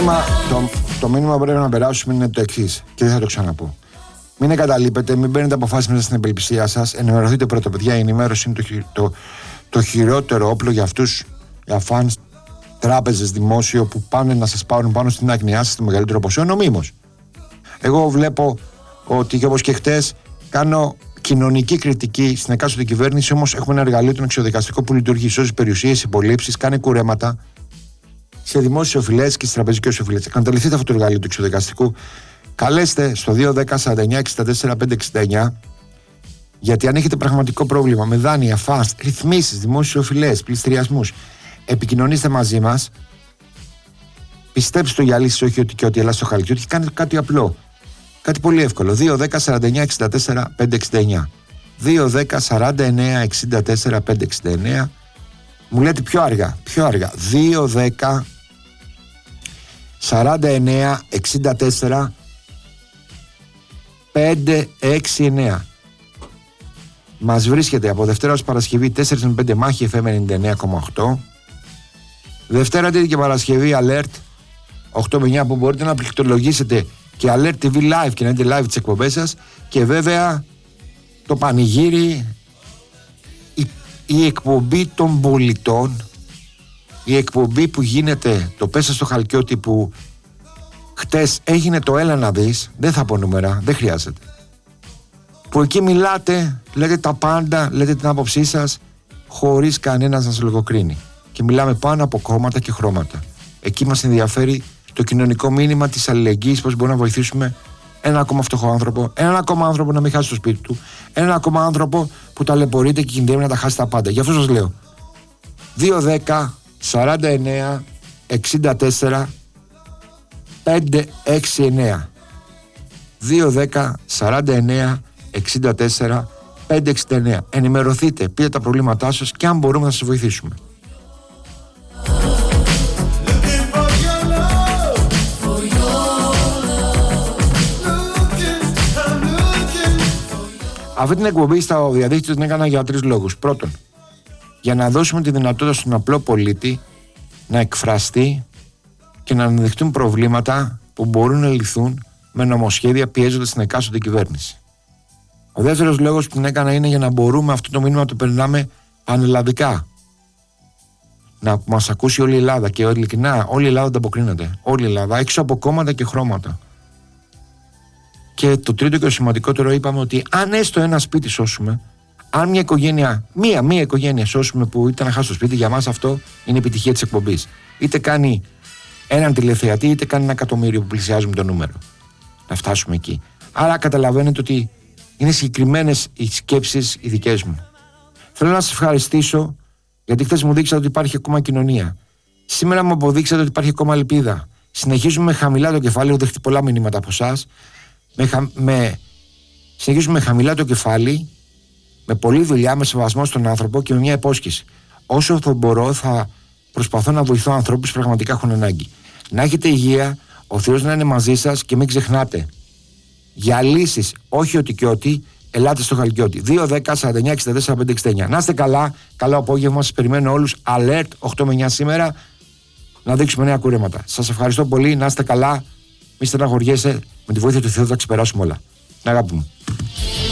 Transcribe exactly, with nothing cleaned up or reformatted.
μήνυμα, το, το μήνυμα που πρέπει να περάσουμε είναι το εξής και δεν θα το ξαναπώ. Μην εγκαταλείπετε, μην παίρνετε αποφάσεις μέσα στην απελπισία σας. Ενημερωθείτε πρώτα, παιδιά. Η ενημέρωση είναι το, το, το χειρότερο όπλο για αυτούς, για φανς, τράπεζες, δημόσιο που πάνε να σας πάρουν πάνω στην άγνοιά σας το μεγαλύτερο ποσό νομίμως. Εγώ βλέπω ότι και όπως και χτες κάνω κοινωνική κριτική στην εκάστοτε κυβέρνηση, όμως έχουμε ένα εργαλείο, τον εξοδικαστικό, που λειτουργεί. Σώζει περιουσίες, υπολείψεις, κάνει κουρέματα σε δημόσιες οφειλές και στις τραπεζικές οφειλές. Εκμεταλλευτείτε αυτό το εργαλείο του εξοδικαστικού. Καλέστε στο δύο ένα μηδέν σαράντα εννιά εξήντα τέσσερα πεντακόσια εξήντα εννιά, γιατί αν έχετε πραγματικό πρόβλημα με δάνεια, φας, ρυθμίσεις, δημόσιες οφειλές, πληστηριασμούς, επικοινωνήστε μαζί μας. Πιστέψτε το για λύσεις, όχι ότι και ότι, αλλά στο χαλκιούτι, και κάνετε κάτι απλό. Κάτι πολύ εύκολο. δύο ένα μηδέν σαράντα εννιά εξήντα τέσσερα πεντακόσια εξήντα εννιά. δύο ένα μηδέν σαράντα εννιά εξήντα τέσσερα πεντακόσια εξήντα εννιά. Μου λέτε πιο αργά, πιο αργά. δύο ένα μηδέν σαράντα εννιά εξήντα τέσσερα πεντακόσια εξήντα εννιά. Μας βρίσκεται από Δευτέρα ως Παρασκευή τέσσερα με πέντε Μάχη εφ εμ ενενήντα εννιά κόμμα οκτώ. Δευτέρα, Τρίτη και Παρασκευή Alert οκτώ με εννιά, που μπορείτε να πληκτρολογήσετε και Alert τι βι Live και να δείτε live τις εκπομπές σας. Και βέβαια το πανηγύρι, η, η εκπομπή των πολιτών, η εκπομπή που γίνεται, το πέσα στο Χαλκιώτη, που χτες έγινε το έλα να δεις, δεν θα πω νούμερα, δεν χρειάζεται, που εκεί μιλάτε, λέτε τα πάντα, λέτε την άποψή σας χωρίς κανένας να σας λογοκρίνει, και μιλάμε πάνω από κόμματα και χρώματα. Εκεί μας ενδιαφέρει το κοινωνικό μήνυμα της αλληλεγγύης, πώς μπορούμε να βοηθήσουμε ένα ακόμα φτωχό άνθρωπο, έναν ακόμα άνθρωπο να μην χάσει το σπίτι του, έναν ακόμα άνθρωπο που ταλαιπωρείται και κινδυνεύει να τα χάσει τα πάντα. Γι' αυτό σας λέω δύο ένα μηδέν σαράντα εννιά εξήντα τέσσερα πεντακόσια εξήντα εννιά. δύο ένα μηδέν σαράντα εννιά εξήντα τέσσερα πεντακόσια εξήντα εννιά. Ενημερωθείτε, πείτε τα προβλήματά σας και αν μπορούμε να σας βοηθήσουμε. Αυτή την εκπομπή στα διαδίκτυα την έκανα για τρεις λόγους. Πρώτον, για να δώσουμε τη δυνατότητα στον απλό πολίτη να εκφραστεί και να αναδειχτούν προβλήματα που μπορούν να λυθούν με νομοσχέδια πιέζοντας την εκάστοτε κυβέρνηση. Ο δεύτερος λόγος που την έκανα είναι για να μπορούμε αυτό το μήνυμα να το περνάμε πανελλαδικά. Να μας ακούσει όλη η Ελλάδα, και ειλικρινά όλη η Ελλάδα ανταποκρίνεται. Όλη η Ελλάδα, έξω από κόμματα και χρώματα. Και το τρίτο και το σημαντικότερο, είπαμε ότι αν έστω ένα σπίτι σώσουμε, αν μια οικογένεια, μία, μία οικογένεια σώσουμε που ήταν να χάσει το σπίτι, για μας αυτό είναι επιτυχία της εκπομπής. Είτε κάνει έναν τηλεθεατή, είτε κάνει ένα εκατομμύριο που πλησιάζουμε το νούμερο. Να φτάσουμε εκεί. Άρα καταλαβαίνετε ότι είναι συγκεκριμένες οι σκέψεις οι δικές μου. Θέλω να σας ευχαριστήσω, γιατί χθες μου δείξατε ότι υπάρχει ακόμα κοινωνία. Σήμερα μου αποδείξατε ότι υπάρχει ακόμα ελπίδα. Συνεχίζουμε με χαμηλά το κεφάλι, έχω δεχτεί πολλά μηνύματα από εσάς. Με, χα... με... Συνεχίζουμε με χαμηλά το κεφάλι, με πολλή δουλειά, με σεβασμό στον άνθρωπο και με μια υπόσχεση. Όσο θα μπορώ, θα προσπαθώ να βοηθώ ανθρώπους που πραγματικά έχουν ανάγκη. Να έχετε υγεία, ο Θεός να είναι μαζί σας, και μην ξεχνάτε, για λύσεις, όχι ότι και ότι, ελάτε στο Χαλκιώτη. δύο ένα μηδέν σαράντα εννιά εξήντα τέσσερα πεντακόσια εξήντα εννιά. Να είστε καλά, καλό απόγευμα, σας περιμένω όλους. Alert οκτώ με εννιά σήμερα, να δείξουμε νέα κουρέματα. Σας ευχαριστώ πολύ, να είστε καλά, μη στεναχωριέσαι, με τη βοήθεια του Θεού θα ξεπεράσουμε όλα. Να αγάπη μου.